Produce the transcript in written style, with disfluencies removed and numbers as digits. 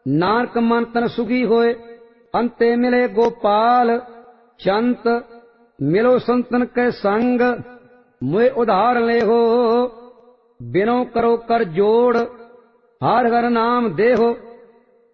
ਨਾਨਕ ਮਨ ਤਨ ਸੁਖੀ ਹੋਏ। ਅੰਤੇ ਮਿਲੇ ਗੋਪਾਲ ਚੰਤ, ਮਿਲੋ ਸੰਤਨ ਕੈ ਸੰਗ। ਮੁਏ ਉਧਾਰ ਲੇਹੋ, ਬਿਨੋ ਕਰੋ ਕਰ ਜੋੜ। ਹਰ ਹਰ ਨਾਮ ਦੇਹੋ,